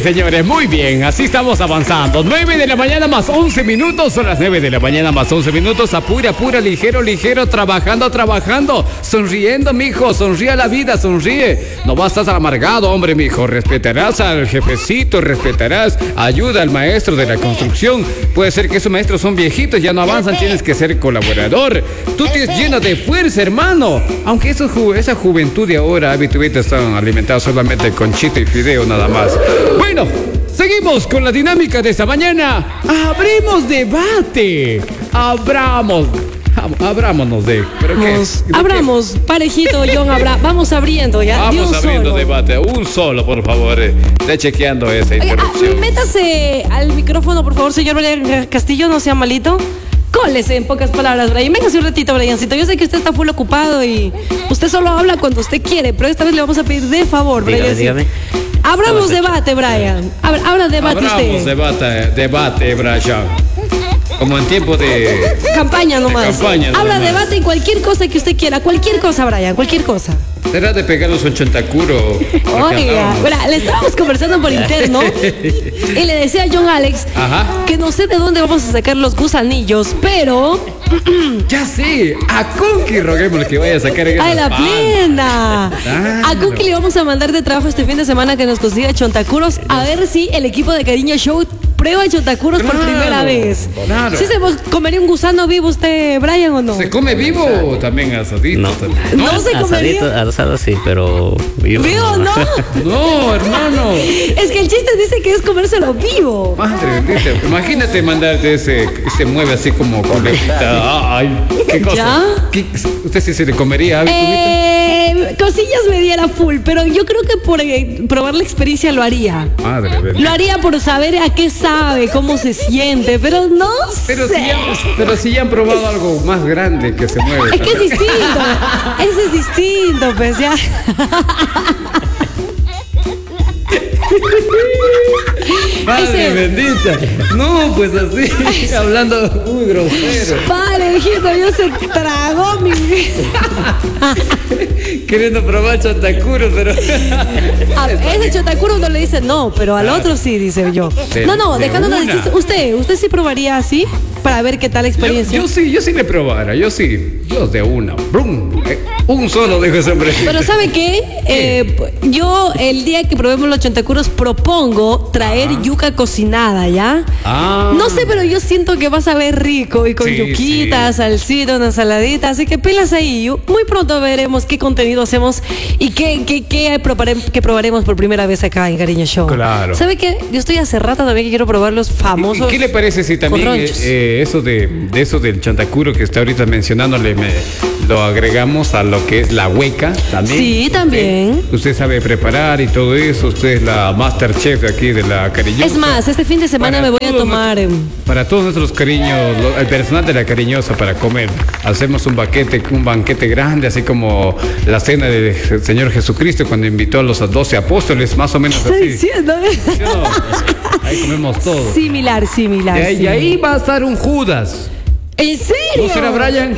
señores, muy bien, así estamos avanzando. 9 de la mañana más 11 minutos, son las 9 de la mañana más 11 minutos. Apura, ligero, trabajando, sonriendo, mijo, sonríe a la vida, sonríe. No vas a estar amargado, hombre, mijo. Respetarás al jefecito, respetarás, ayuda al maestro de la construcción. Puede ser que esos maestros son viejitos, ya no avanzan, tienes que ser colaborador. Tú te llenas de fuerza, hermano. Aunque esa juventud de ahora, habitualmente están alimentados solamente con chito y fideo, nada más. Bueno, seguimos con la dinámica de esta mañana. Abrimos debate. Abrámonos de... ¿Pero qué? Abramos, parejito, John, vamos abriendo ya. Vamos abriendo debate, un solo, por favor. Está chequeando esa interrupción. Métase al micrófono, por favor, señor Brian Castillo, no sea malito. Cólese, en pocas palabras, Brian. Véngase un ratito, Briancito. Yo sé que usted está full ocupado y usted solo habla cuando usted quiere, pero esta vez le vamos a pedir de favor, Brian. Dígame. Abramos debate, Brian. Abra debate usted. Debate, Brian. Como en tiempo de... Campaña nomás. Habla nomás. debate en cualquier cosa que usted quiera. Cualquier cosa, Brian, cualquier cosa. ¿Será de pegarnos un chontacuro? Oiga, le estábamos conversando por interno y le decía a John Alex que no sé de dónde vamos a sacar los gusanillos, pero... Ya sé, a Kunki roguémosle que vaya a sacar en ¡ay, la plena! A Kunki le vamos a mandar de trabajo este fin de semana que nos consiga chontacuros, a ver si el equipo de Cariño Show prueba chontacuros por primera vez. Claro. ¿Sí se comería un gusano vivo usted, Brian, o no? ¿Se come vivo o también asadito? No se comería. Asadito, asado sí, pero vivo. ¿Vivo no? No, hermano. Es que el chiste dice que es comérselo vivo. Madre bendita. Imagínate mandarte se mueve así como coletita. Ay, qué cosa. ¿Ya? ¿Usted sí se le comería? Cosillas me diera full, pero yo creo que por probar la experiencia lo haría. Madre bendita. Lo haría por saber a qué sabe, cómo se siente, pero no sé. Pero si ya han probado algo más grande que se mueve. Es que es distinto. Ese es distinto, pues ya. Madre bendita. No, pues así, hablando muy grosero. Padre, hijito, yo se tragó mi... Queriendo probar chantacuro, pero... A ese chotacuro uno le dice no, pero al otro sí, dice yo. No, dejándonos de chiste, ¿usted sí probaría así? Para ver qué tal la experiencia. Yo sí le probara, yo de una. Brum, un solo dejo ese hombre. Pero ¿sabe qué? Yo el día que probemos los chontacuros propongo traer yuca cocinada, ¿ya? No sé, pero yo siento que va a saber rico y con yuquita, salsita, una ensaladita, así que pelas ahí. Muy pronto veremos qué contenido hacemos y qué probaremos por primera vez acá en Cariño Show. Claro. ¿Sabe qué? Yo estoy hace rato también que quiero probar los famosos. ¿Qué le parece si también eso del chantacuro que está ahorita mencionándole lo agregamos a lo que es la hueca también? Sí, también. Usted sabe preparar y todo eso, usted es la masterchef aquí de la Cariñosa. Es más, este fin de semana me voy a tomar... Para todos nuestros cariños, el personal de la Cariñosa para comer, hacemos un banquete grande, así como la cena del Señor Jesucristo cuando invitó a los 12 apóstoles, más o menos así. Estoy diciendo. Ahí comemos todo. Similar. Y ahí va a estar un Judas. ¿En serio? ¿No será Brian?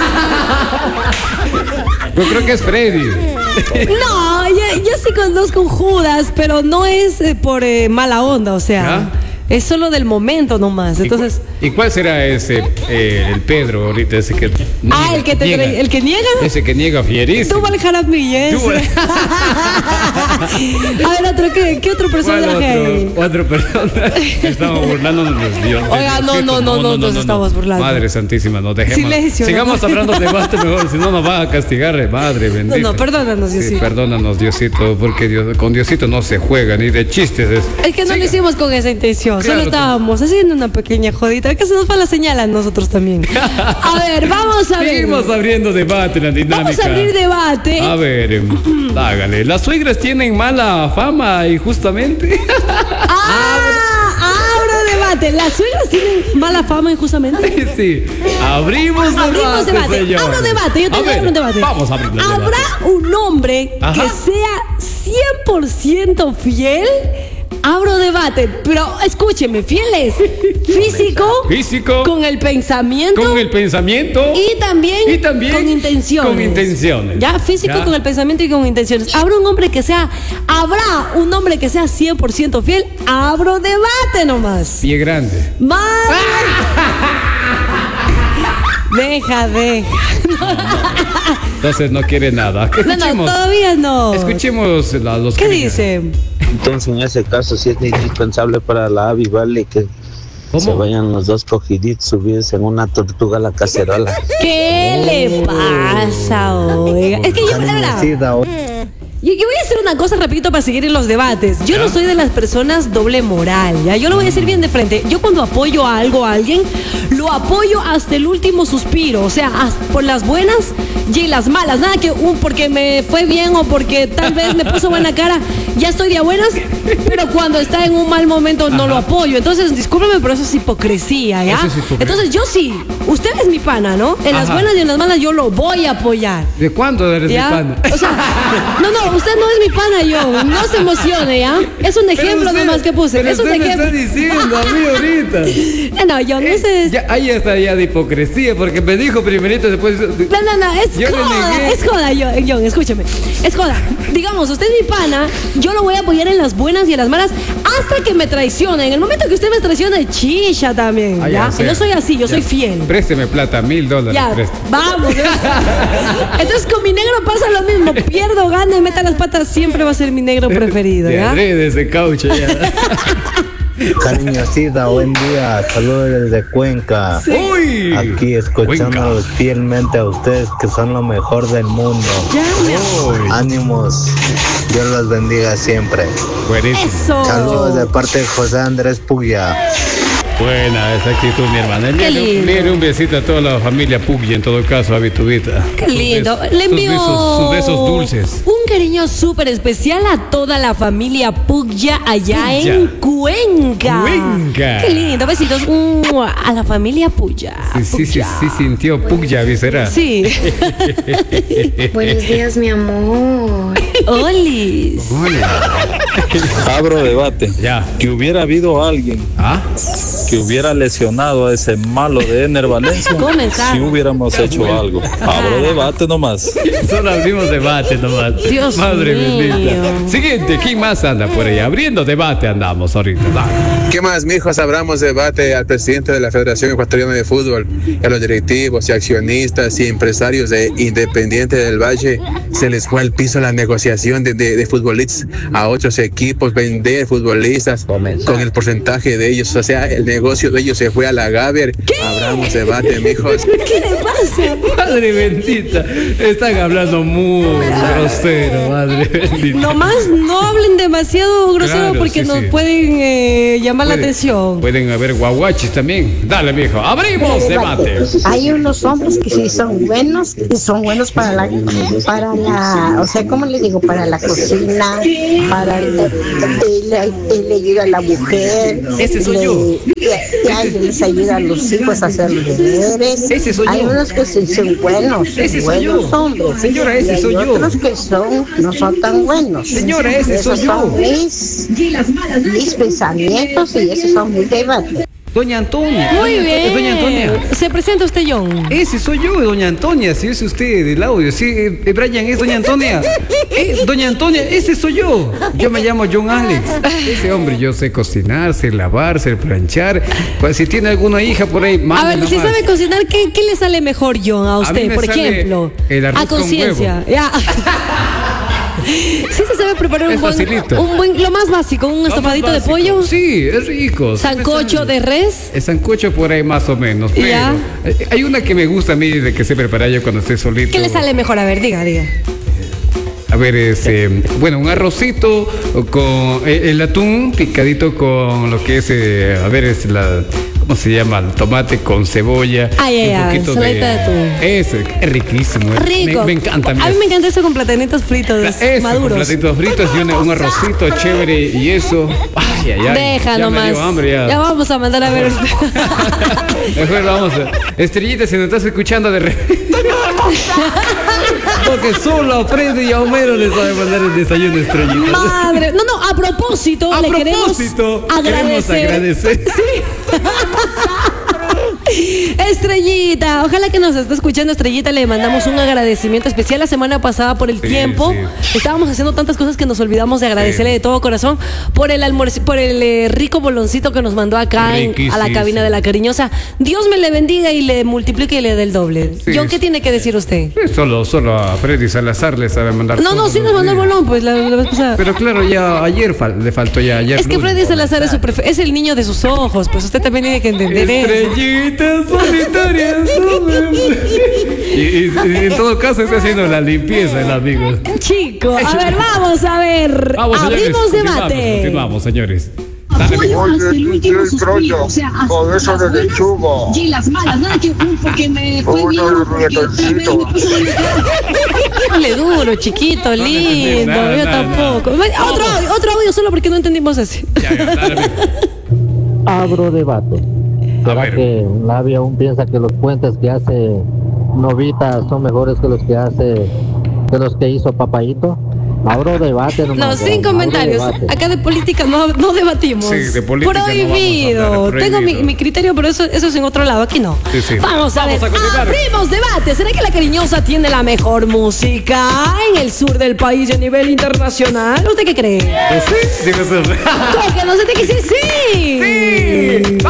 Yo creo que es Freddy. No, yo sí conozco un Judas, pero no es por mala onda, o sea. ¿Ah? Es solo del momento nomás. Entonces. ¿Y cuál será ese, el Pedro ahorita, ese que niega? ¿El que niega? Ese que niega fierísimo. Tú al Jaramilles. A ver, ¿qué otro personaje? Otro personaje. Estamos burlándonos de Dios. Oiga, no, nos estamos burlando. Madre santísima, nos dejemos. Silencio. Sigamos hablando de debate mejor, si no nos va a castigar, madre bendita. No, perdónanos, Diosito. Sí, perdónanos, Diosito, porque con Diosito no se juega, ni de chistes. Es que no lo hicimos con esa intención. Claro, solo estábamos haciendo una pequeña jodita. Que se nos va la señal a nosotros también. A ver, vamos a ver. Seguimos abriendo debate en la dinámica. Vamos a abrir debate. A ver, hágale. Las suegras tienen mala fama y justamente. Abro debate. ¿Las suegras tienen mala fama injustamente? Sí. Abrimos debate. Señor. Abro debate. Yo tengo un debate. Vamos a abrir debate. ¿Habrá un hombre que sea 100% fiel abro debate, pero escúcheme, fieles. Físico. Con el pensamiento. Y también con intenciones. Con intenciones. Ya, físico con el pensamiento y con intenciones. Habrá un hombre que sea 100% fiel. Abro debate nomás. Pie grande. Más. Deja. Entonces no quiere nada. No, todavía no. Escuchemos los ¿Qué dice? Entonces, en ese caso, sí es indispensable para la Abby, vale, que se vayan los dos cogiditos, subirse en una tortuga a la cacerola. ¿Qué le pasa, oiga? Es que yo, la verdad, yo voy a hacer una cosa rapidito para seguir en los debates. Yo no soy de las personas doble moral, ¿ya? Yo lo voy a decir bien de frente. Yo cuando apoyo a algo, a alguien, lo apoyo hasta el último suspiro. O sea, por las buenas y las malas. Nada que porque me fue bien o porque tal vez me puso buena cara, ya estoy de a buenas, pero cuando está en un mal momento no lo apoyo. Entonces, discúlpeme, pero eso es hipocresía, ¿ya? Entonces, yo sí, usted es mi pana, ¿no? En las buenas y en las malas yo lo voy a apoyar. ¿De cuándo eres ¿ya? mi pana? O sea, no, usted no es mi pana, yo. No se emocione, ¿ya? Es un ejemplo nomás que puse. Pero es un usted ejemplo. me está diciendo a mí ahorita. No, yo no sé. Ya, ahí está ya de hipocresía, porque me dijo primerito, después. No, es joda, John, escúchame. Es joda. Digamos, usted es mi pana, yo lo voy a apoyar en las buenas y en las malas hasta que me traicione. En el momento que usted me traicione, chicha también. ¿Ya? Yo soy así, yo soy fiel. Présteme plata, $1,000. Ya, vamos. Entonces con mi negro pasa lo mismo. Pierdo, gane, meta las patas, siempre va a ser mi negro preferido. ¿Ya? De ese caucho ya. Cariñosita, buen día, saludos desde Cuenca. Sí. Uy, aquí escuchando fielmente a ustedes que son lo mejor del mundo. Ánimos, Dios los bendiga siempre. Buenísimo. Eso. Saludos de parte de José Andrés Puglia. Buena esa actitud, mi hermana. Qué lindo. Un besito a toda la familia Puglia, en todo caso, a Vitubita. Qué lindo. Le envío sus besos dulces. un cariño súper especial a toda la familia Puglia allá en Cuenca. Qué lindo. Besitos a la familia Puglia. Sí, sintió Puglia, ¿será? Sí. Buenos días, mi amor. Olis. Abro debate. Ya. Que hubiera habido alguien que hubiera lesionado a ese malo de Ener Valencia si hubiéramos hecho algo. Abro debate nomás. Solo abrimos debate nomás. Dios Madre mío. bendita. Siguiente, ¿quién más anda por ahí? Abriendo debate andamos ahorita. Dale. ¿Qué más, mijos? Abramos debate al presidente de la Federación Ecuatoriana de Fútbol, y a los directivos y accionistas y empresarios de Independiente del Valle. Se les fue al piso la negociación de futbolistas a otros equipos, vender futbolistas con el porcentaje de ellos. O sea, el negocio de ellos se fue a la Gaber. Abramos debate, mijos. ¿Qué le pasa? Madre bendita, están hablando muy grosero, madre bendita. Nomás no hablen demasiado grosero, Claro, porque sí, nos sí. pueden llamar la atención. Pueden haber guaguachis también. Dale, viejo, abrimos debate. Hay unos hombres que sí son buenos, y son buenos para la, o sea, ¿cómo le digo? Para la cocina, para el ayuda a la mujer. Ese soy yo. Les ayuda a los hijos a hacer los deberes. Ese soy Hay yo. unos que sí son buenos, Ese soy buenos yo. hombres. Señora, ese y soy hay yo. otros que no son tan buenos. Señora, ese Esos soy yo. son mis pensamientos y esos son mis debates. Doña Antonia. Muy bien. Doña Antonia. Se presenta usted, John. Ese soy yo, doña Antonia, si es usted del audio, sí, Brian, es doña Antonia. Doña Antonia, ese soy yo. Yo me llamo John Alex. Ese hombre, yo sé cocinar, sé lavar, sé planchar. Pues si tiene alguna hija por ahí, A mande ver, si nomás. sabe cocinar, ¿qué le sale mejor, John, a A mí usted, me por sale ejemplo? el arroz A con conciencia. Ya. Sí se sabe preparar Es facilito. un buen, lo más básico, un estofadito de Básico. pollo, Sí, es rico. sí me sancocho sale. de res. El sancocho por ahí más o menos. Pero Ya. hay una que me gusta a mí de que sé preparar yo cuando estoy solito. ¿Qué le sale mejor? A ver, diga. A ver, bueno, un arrocito con el atún picadito con lo que es, a ver, es ¿cómo se llama? El tomate con cebolla. Ay, un poquito saladita de atún. Es riquísimo. Rico. Me encanta. A mí me encanta eso con platanitos fritos Eso, maduros. con platitos fritos y un arrocito chévere y eso. Ay, ay, ay. Deja ya nomás. Me dio hambre ya. Ya vamos a mandar a ver. Mejor vamos a... Estrellita, si nos estás escuchando de repente. porque solo a Freddy y a Homero les sabe mandar el desayuno Estrellita. Madre. No, a propósito, queremos agradecer. Sí. Estrellita, ojalá que nos esté escuchando, Estrellita, le mandamos un agradecimiento especial la semana pasada por el tiempo. Sí. Estábamos haciendo tantas cosas que nos olvidamos de agradecerle de todo corazón por el almuerzo, por el rico boloncito que nos mandó acá a la cabina de La Cariñosa. Dios me le bendiga y le multiplique y le dé el doble. Sí, John, ¿qué tiene que decir usted? Solo a Freddy Salazar le sabe mandar. No, sí nos mandó el bolón, pues la vez pasada. Pero claro, ya ayer le faltó ya ayer. Es que Freddy Salazar es el niño de sus ojos, pues usted también tiene que entender Estrellitas solitarias. Y en todo caso está haciendo la limpieza el amigo. Chico, a ver, vamos a ver. Abrimos debate. Continuamos, señores. Apoyo hasta el último suspiro, o sea, hasta con eso de lechuga. Y las malas, nada que porque me fue bien, le duro, chiquito, lindo, yo tampoco. Otro audio solo porque no entendimos ese. Abro debate. ¿Será que Labia aún piensa que los puentes que hace Novita son mejores que los que hizo Papayito? Abro debate nomás. No, sin comentarios. Acá de política no debatimos. Sí, de política prohibido. No vamos a hablar, Tengo mi criterio, pero eso es en otro lado. Aquí no. Sí. Vamos a ver. Abrimos debate. ¿Será que La Cariñosa tiene la mejor música en el sur del país y a nivel internacional? ¿Usted qué cree? Sí, ¿Qué? No sé qué sí. Sí.